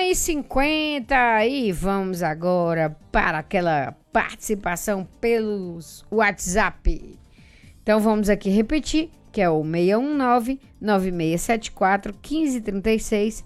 1h50 e vamos agora para aquela participação pelos WhatsApp. Então vamos aqui repetir, que é o 619-9674-1536,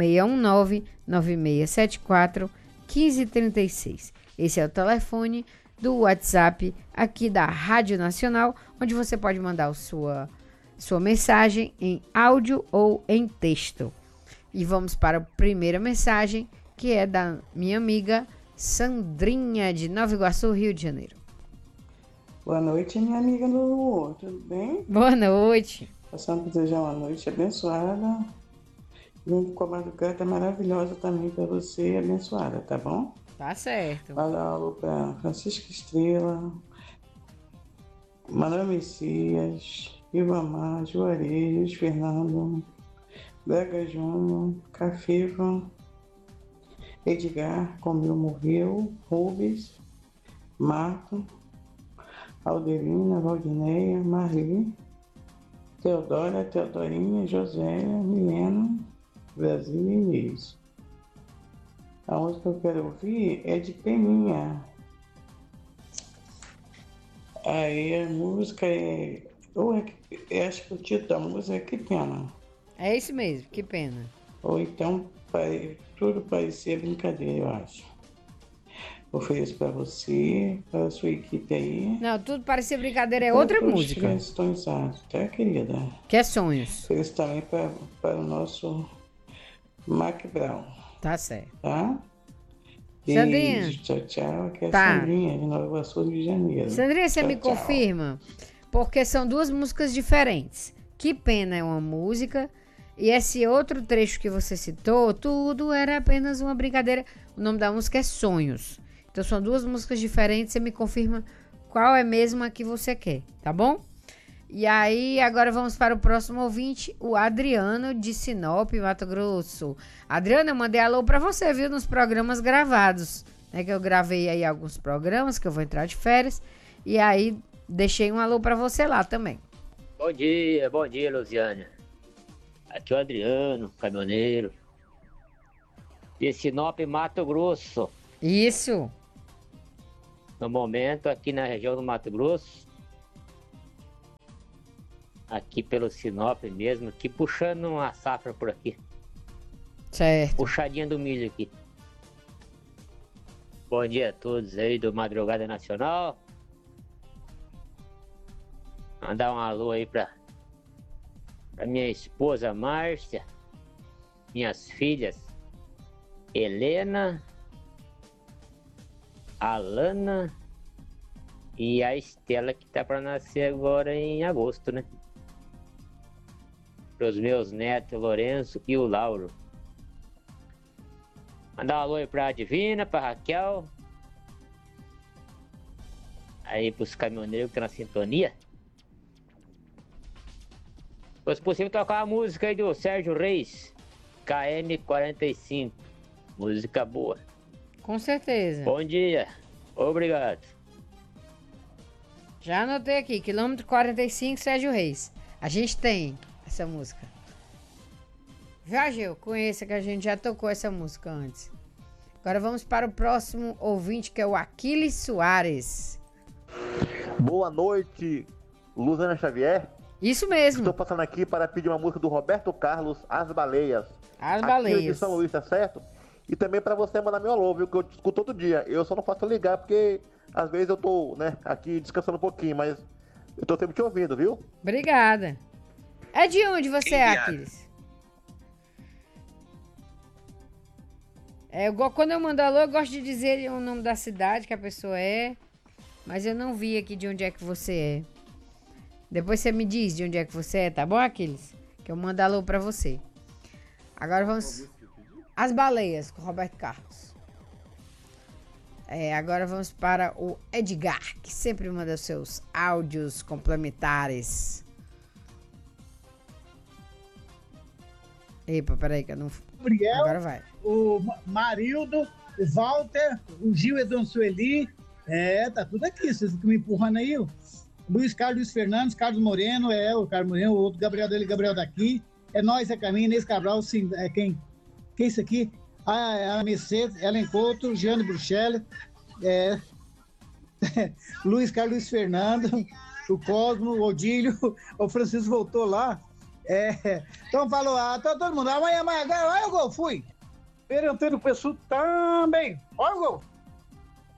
619-9674-1536. Esse é o telefone do WhatsApp aqui da Rádio Nacional, onde você pode mandar sua mensagem em áudio ou em texto. E vamos para a primeira mensagem, que é da minha amiga Sandrinha, de Nova Iguaçu, Rio de Janeiro. Boa noite, minha amiga Lulu. Tudo bem? Boa noite. Passando a desejar uma noite abençoada. Junto com a madrugada maravilhosa também para você, abençoada, tá bom? Tá certo. Fala alô para Francisca Estrela, Manuel Messias, Ribamar, Juarez, Fernando, Braga Júnior, Cafeva, Edgar, Comeu Morreu, Rubens, Marco, Alderina, Valdineia, Marli, Teodora, Teodorinha, Josélia, Milena, Brasil e Inês. A música que eu quero ouvir é de Peninha. Aí a música acho que o título da música é Que Pena. É isso mesmo, que pena. Ou então, tudo parecia brincadeira, eu acho. Ofereço para você, para a sua equipe aí. Não, tudo parecia brincadeira, é outra música. Sintonizados, tá, querida? Que é Sonhos. Ofereço também para o nosso Mac Brown. Tá certo. Tá? Sandrinha. Beijo, tchau, tchau. Aqui é Tá. Sandrinha, de Nova Iguaçu, Rio de Janeiro. Sandrinha, você Tchau, me tchau. confirma? Porque são duas músicas diferentes. Que Pena é uma música e esse outro trecho que você citou, tudo era apenas uma brincadeira. O nome da música é Sonhos. Então são duas músicas diferentes. Você me confirma qual é mesmo a que você quer, tá bom? E aí, agora vamos para o próximo ouvinte, o Adriano, de Sinop, Mato Grosso. Adriano, eu mandei alô pra você, viu, nos programas gravados, né? Que eu gravei aí alguns programas, que eu vou entrar de férias. E aí, deixei um alô pra você lá também. Bom dia, Luziane. Aqui é o Adriano, caminhoneiro, de Sinop, Mato Grosso. Isso. No momento, aqui na região do Mato Grosso, aqui pelo Sinop mesmo, aqui puxando uma safra por aqui. Certo. Puxadinha do milho aqui. Bom dia a todos aí do Madrugada Nacional. Mandar um alô aí pra minha esposa Márcia, minhas filhas Helena, Alana e a Estela, que tá pra nascer agora em agosto, né? Pros meus netos Lourenço e o Lauro. Mandar um alô aí pra Divina, pra Raquel, aí pros caminhoneiros que estão na sintonia. Se possível, tocar a música aí do Sérgio Reis, KM45. Música boa. Com certeza. Bom dia. Obrigado. Já anotei aqui, quilômetro 45, Sérgio Reis. A gente tem essa música. Viajeu, conheça que a gente já tocou essa música antes. Agora vamos para o próximo ouvinte, que é o Aquiles Soares. Boa noite, Luziane Xavier. Isso mesmo. Estou passando aqui para pedir uma música do Roberto Carlos, As Baleias. As Aqui Baleias. de São Luís, tá certo? E também para você mandar meu alô, viu? Que eu te escuto todo dia. Eu só não faço ligar porque às vezes eu tô, né, aqui descansando um pouquinho, mas eu tô sempre te ouvindo, viu? Obrigada. É de onde você é, Aquiles? Quando eu mando alô, eu gosto de dizer o nome da cidade que a pessoa é, mas eu não vi aqui de onde é que você é. Depois você me diz de onde é que você é, tá bom, Aquiles? Que eu mando alô pra você. Agora vamos... As Baleias, com Roberto Carlos. Agora vamos para o Edgar, que sempre manda seus áudios complementares. Epa, peraí que eu não... Gabriel, agora vai. O Marildo, o Walter, o Gil Edon Sueli. Tá tudo aqui, vocês estão me empurrando aí. O Luiz Carlos Fernandes, Carlos Moreno, o Carlos Moreno, o outro Gabriel dele, Gabriel daqui. É nós, é Caminho, Inês Cabral, sim, quem é isso aqui? a Mercedes, Ellen Couto, Jeane Bruxelles, Luiz Carlos Fernando, o Cosmo, o Odílio, o Francisco voltou lá. Então falou, todo mundo, amanhã, olha o gol, fui. Pedro Antônio Pessoa também, olha o gol.